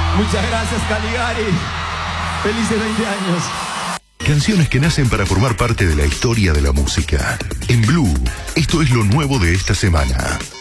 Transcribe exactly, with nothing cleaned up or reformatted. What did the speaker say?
Muchas gracias, Caligari. Felices veinte años. Canciones que nacen para formar parte de la historia de la música. En Blue, esto es lo nuevo de esta semana.